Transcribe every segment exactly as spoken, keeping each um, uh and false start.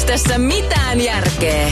tässä mitään järkeä?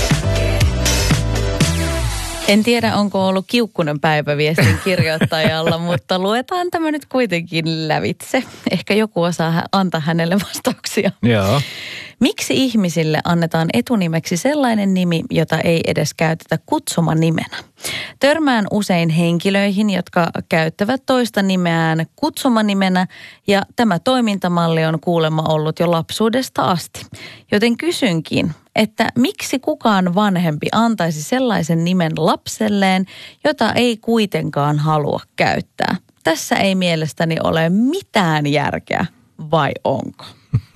En tiedä, onko ollut kiukkunen päivä viestin kirjoittajalla, mutta luetaan tämä nyt kuitenkin lävitse. Ehkä joku osaa antaa hänelle vastauksia. Joo. Miksi ihmisille annetaan etunimeksi sellainen nimi, jota ei edes käytetä kutsumanimenä? Törmään usein henkilöihin, jotka käyttävät toista nimeään kutsumanimenä, ja tämä toimintamalli on kuulemma ollut jo lapsuudesta asti. Joten kysynkin, että miksi kukaan vanhempi antaisi sellaisen nimen lapselleen, jota ei kuitenkaan halua käyttää? Tässä ei mielestäni ole mitään järkeä, vai onko?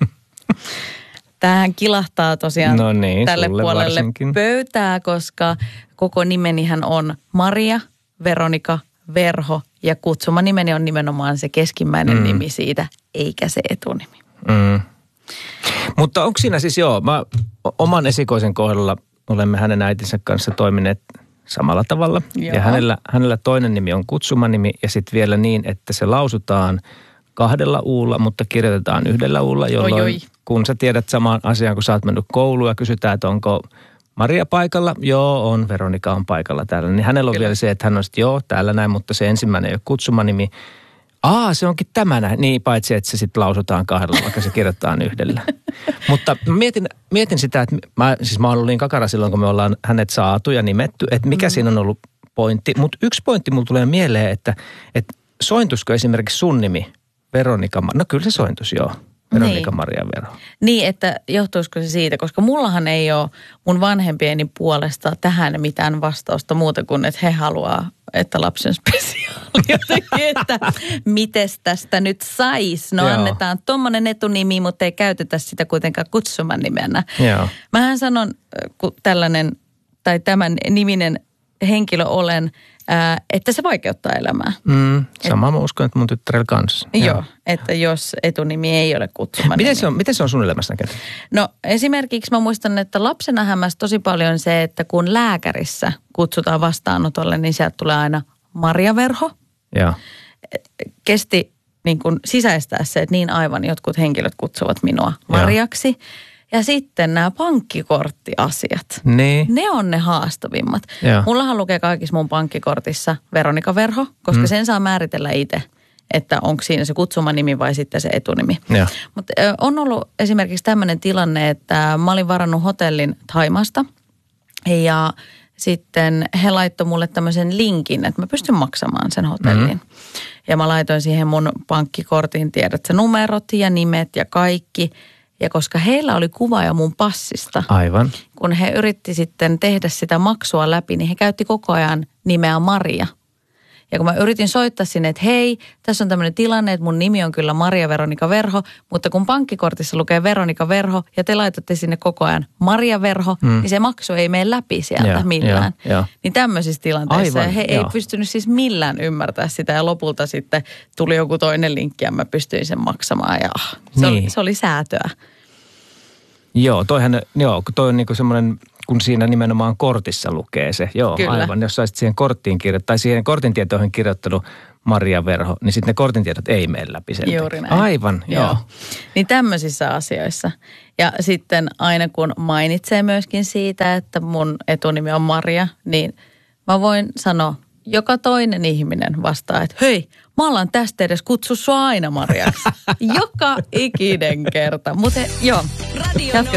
Tähän kilahtaa tosiaan no niin, tälle puolelle varsinkin pöytää, koska koko nimenihän on Maria, Veronika, Verho ja kutsumanimeni on nimenomaan se keskimmäinen mm. nimi siitä, eikä se etunimi. Mm. Mutta onko siinä siis joo, mä oman esikoisen kohdalla olemme hänen äitinsä kanssa toimineet samalla tavalla. Joo. Ja hänellä, hänellä toinen nimi on kutsumanimi ja sitten vielä niin, että se lausutaan kahdella uulla, mutta kirjoitetaan yhdellä uulla, jolloin oi, oi. kun sä tiedät samaan asiaan, kun sä oot mennyt kouluun ja kysytään, että onko Maria paikalla? Joo, on. Veronika on paikalla täällä. Niin hänellä on Kyllä. vielä se, että hän on sitten joo, täällä näin, mutta se ensimmäinen ei ole kutsumanimi. Aa, se onkin tämä näin. Niin, paitsi että se sitten lausutaan kahdella, vaikka se kirjoitetaan yhdellä. Mutta mietin, mietin sitä, että mä, siis mä oon ollut niin kakara silloin, kun me ollaan hänet saatu ja nimetty, että mikä mm. siinä on ollut pointti. Mutta yksi pointti mulla tulee mieleen, että, että sointusko esimerkiksi sun nimi Veronika, no kyllä se sointus, joo. Veronika niin. Maria Verho. Niin, että johtuisiko se siitä, koska mullahan ei ole mun vanhempieni puolesta tähän mitään vastausta muuta kuin, että he haluaa, että lapsen spesiaali jotenkin, että mites tästä nyt sais. No Joo. annetaan tommonen etunimi, mutta ei käytetä sitä kuitenkaan kutsuman nimenä. Joo. Mähän sanon, kun tällainen tai tämän niminen henkilö olen, Ää, että se vaikeuttaa elämää. Mm, sama Et, mä uskon, että mun tyttärellä kanssa. Joo, joo, että jos etunimi ei ole kutsuma miten se on, miten se on sun elämässä näkynyt? No esimerkiksi mä muistan, että lapsena hämmäsi tosi paljon se, että kun lääkärissä kutsutaan vastaanotolle, niin sieltä tulee aina Maria Verho. Joo. Kesti niin kuin sisäistää se, että niin aivan jotkut henkilöt kutsuvat minua Marjaksi. Joo. Ja sitten nämä pankkikorttiasiat. Niin. Ne on ne haastavimmat. Joo. Mullahan lukee kaikissa mun pankkikortissa Veronika Verho, koska mm. sen saa määritellä itse, että onko siinä se kutsumanimi vai sitten se etunimi. Mutta on ollut esimerkiksi tämmöinen tilanne, että mä olin varannut hotellin Thaimaasta ja sitten he laittoi mulle tämmöisen linkin, että mä pystyn maksamaan sen hotellin. Mm. Ja mä laitoin siihen mun pankkikortin, tiedät sä, numerot ja nimet ja kaikki. Ja koska heillä oli kuva jo mun passista, aivan. kun he yritti sitten tehdä sitä maksua läpi, niin he käytti koko ajan nimeä Maria. Ja kun mä yritin soittaa sinne, että hei, tässä on tämmöinen tilanne, että mun nimi on kyllä Maria Veronika Verho, mutta kun pankkikortissa lukee Veronika Verho ja te laitatte sinne koko ajan Maria Verho, mm. niin se maksu ei mene läpi sieltä ja, millään. Ja, ja. Niin tämmöisissä tilanteissa aivan, he jo. ei pystynyt siis millään ymmärtää sitä ja lopulta sitten tuli joku toinen linkki ja mä pystyin sen maksamaan ja se, niin. oli, se oli säätöä. Joo, toihan, joo, toi on niinku semmoinen, kun siinä nimenomaan kortissa lukee se. Joo, Kyllä. aivan. Jos saisit siihen korttiin kirjoittaa, tai siihen kortin tietoihin kirjoittanut Maria Verho, niin sitten ne kortin tiedot ei mene läpi sen. Juuri näin. Aivan, joo. joo. Niin tämmöisissä asioissa. Ja sitten aina kun mainitsee myöskin siitä, että mun etunimi on Maria, niin mä voin sanoa, joka toinen ihminen vastaa, että hei, mä ollaan tästä edes kutsu sua aina Mariaksi. Joka ikinen kerta. Mutta joo, jatketaan.